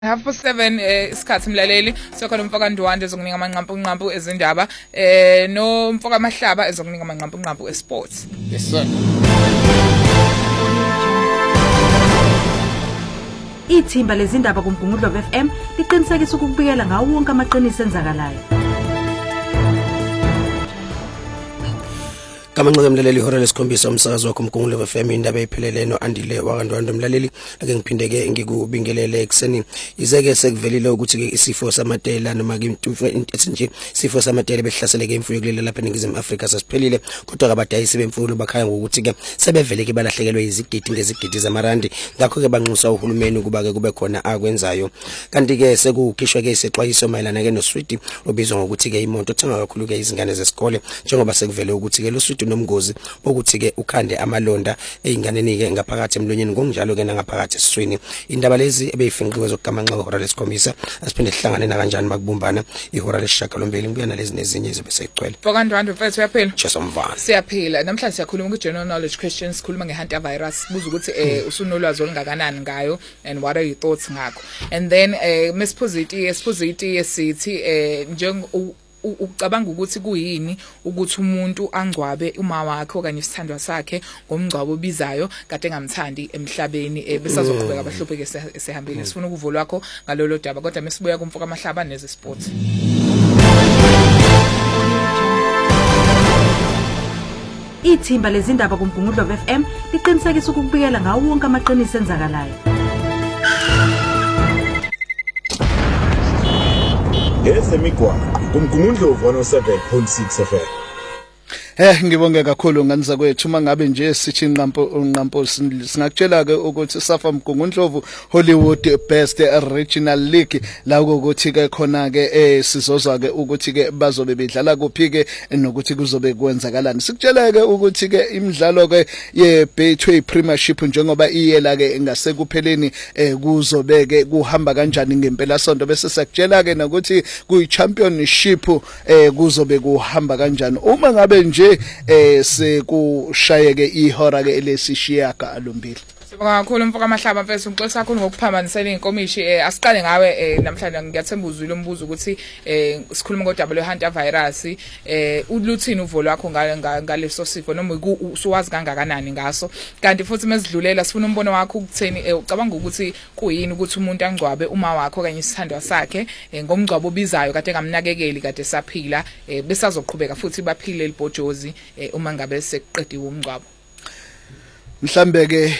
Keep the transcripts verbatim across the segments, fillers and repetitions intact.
half past seven isikhathi mlaleli sokhona umfoka Ndwande ezokunika amanqampu nqampu ezindaba eh no mfoka Mahlaba ezokunika amanqampu nqampu esports. Yes sir. Ithimba lezindaba kuMgungundlo F M liqinisekisa ukubikela ngawo wonke amaqiniso enzakalayo. Kamanqoke mlaleli ihora lesikhombisa umsakazo wakho uMgungundlo F M indaba ephelele no Andile wakandwando mlaleli ake ngiphindeke ngikubingelele ekseni izeke sekuvelile ukuthi ke isifo samatela noma ke ethi nje isifo samatela behlaseleke imfuyo kuleli lapha eNingizimu Afrika sasiphelile kodwa abadayisi bemfuyo bakhaya ngokuthi ke sebevele ke balahlekelwe izigidi ngezigidi zamarandi ngakho ke banxusa uhulumeni ukuba ke kube khona akwenzayo kanti ke sekukhishwa ke isexwayiso mayelana ke noSwidi obizwa ngokuthi ke imoto ethenga kakhulu ke izingane zesikole njengoba sekuvele ukuthi ke lo Swidi nomgozi ukuthi ke ukhande amalonda einganeni ke ngaphakathi emlonyeni ngokunjalo ke nangaphakathi esiswini indaba lezi ebeyifinqiwe zokugamanxa ihora lesikhombisa asiphinde sihlangane na kanjani makubumbana ihora lesishagalombili ngibuya nalezi nezinye izibe seyigcwele Mfoka Ndwande mfethu uyaphila Chesomvana siyaphila namhlanje siyakhuluma nge-general knowledge questions sikhuluma nge-hunter virus buza ukuthi eh usunolwazi olungakanani ngayo and what are your thoughts ngakho and then eh mesiphozithi esiphozithi esithi eh njeng ucabanga ukuthi kuyini ukuthi umuntu angcwabe uma wakhe okanye isithandwa sakhe ngomngcwabo obizayo kade engamthandi emhlabeni besazoqhubeka abahlupheke sehambile sifuna ukuvo lwakho ngalolo daba kodwa mesibuya kumfoka Mahlaba neze sports. Ithimba lezindaba kuMgungundlo F M liqinisekisa ukubikela ngawo wonke amaqiniso enzakalayo. Ezemigwaqo kuMgungundlo one oh seven point six F M. Eh ngibonge kakhulu nganisa kwethu mangabe nje sithi inqampo unqampo singakutshela ke ukuthi Safa Mgungundlovu Hollywood Best Regional League la ukuthi ke khona ke eh sizozwa ke ukuthi ke bazobe bedlala kuphi ke nokuthi kuzobe kwenzakalani sikutshela ke ukuthi ke imidlalo ke ye Betway Premiership njengoba iyela ke ngasekupheleni eh kuzobe ke kuhamba kanjani ngempela sonto bese sakutshela ke nokuthi kuyi championship eh kuzobe kuhamba kanjani uma ngabe nje eh sekushayeke ihora ke lesishiyaga alombili Sibonga kakhulu mfoka Mahlaba mfethu ngixolisa kakhulu ngokuphambanisela inkomishi eh asiqale ngawe eh namhlanje ngiyathemba uzwile umbuzo ukuthi eh sikhuluma ngodaba lwe-hunter virus eh uluthini uvo lwakho ngaleso sifo noma usuwazi kangakanani ngaso kanti futhi mesidlulela sifuna umbono wakho ukutheni ucabanga ukuthi kuyini ukuthi umuntu angcwabe uma wakho kanye isithandwa sakhe ngomngcwabo obizayo kade engamnakekeli kade saphila besazoqhubeka futhi baphile libhojozi uma ngabe sekuqediwe umngcwabo mhlambe ke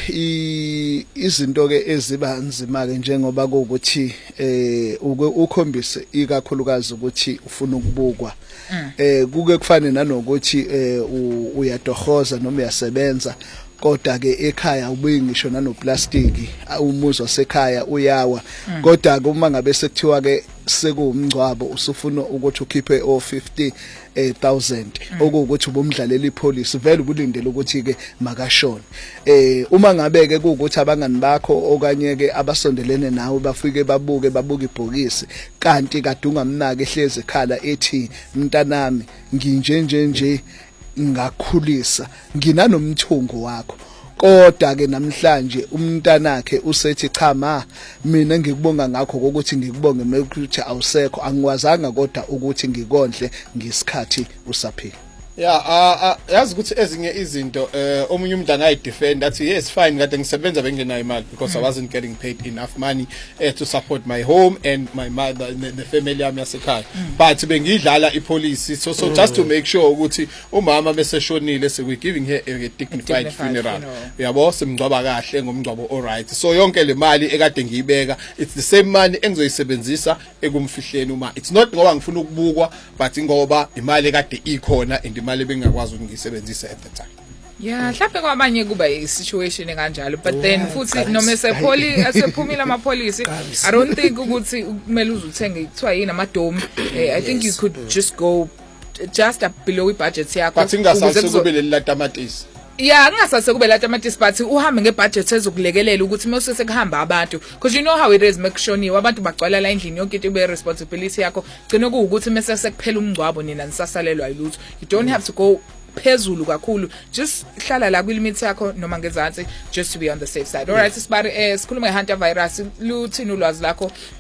izinto ke eziba nzima ke njengoba ukuthi eh ukhombise ikakhulukazi ukuthi ufuna ukubukwa eh kuke kufane nanokuthi eh uyadohoza noma uyasebenza kodwa ke ekhaya ubuyi ngisho nanoplastiki umuzi wasekhaya uyawa kodwa ke uma ngabe sekuthiwa ke sekuumngcwabo usufuna ukuthi ukhiphe o fifty thousand okuwukuthi ubumdlalela ipolice vele ubulindele ukuthi ke makashone eh uma ngabe ke kuukuthi abangani bakho okanye ke abasondelene nawe bafike babuke babuka ibhokisi kanti kadunga mnaka ehlezi ekhala ethi mntanami nginje nje nje ngakhulisa nginanomthungo wakho kodwa ke namhlanje umntanakhe usethi cha ma mina ngikubonga ngakho ukuthi ngikubonge mekuthi awusekho angiwazanga kodwa ukuthi ngikondle ngesikhathi usaphila Yeah, yazi ukuthi ezinye izinto eh omunye umuntu angayidefend athi yes fine kade ngisebenza bengenayo imali because I wasn't getting paid enough money uh, to support my home and my mother the, the family yami yasekhaya but bengidlala ipolice so so just to make sure ukuthi umama beseshonile so we giving her a dignified funeral yabo simngcwaba kahle ngomngcwabo all right so yonke le mali ekade ngiyibeka it's the same money engizoyisebenzisa ekumfihleni uma it's not ngoba ngifuna ukubukwa but ngoba imali ekade ikhona and imali bengakwazi ukuyisebenzisa at the time. Yeah, mhlawumbe kwamanye kuba i-situation enganjalo but then futhi noma sepholi asephumile amapolice I don't think ukuthi kumele uzuthenge kuthiwa yini amadome I think you could just go just below i-budget yakho but ingasase kube leli latamatisi Yeah, ngasase kube latamatisi but uhambe ngebudget ezokulekelela ukuthi mase sekuhamba abantu because you know how it is mekushoniwe abantu bagcwala la endlini yonke into ibe responsibility yakho gcina ukuthi mase sekuphela umngcwabo nina nisasalelwa yilutho you don't have to go phezulu kakhulu just hlala la kwi limit yakho noma ngezansi just to be on the safe side. All right, sibari eh sikhuluma ngehantavirus luthini ulwazi lakho